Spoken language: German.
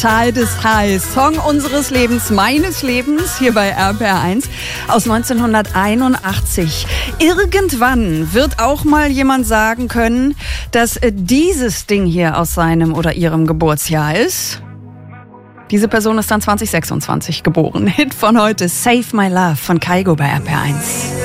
Tide is High, Song unseres Lebens, meines Lebens, hier bei RPR1 aus 1981. Irgendwann wird auch mal jemand sagen können, dass dieses Ding hier aus seinem oder ihrem Geburtsjahr ist. Diese Person ist dann 2026 geboren. Hit von heute, Save My Love von Kygo bei RPR1.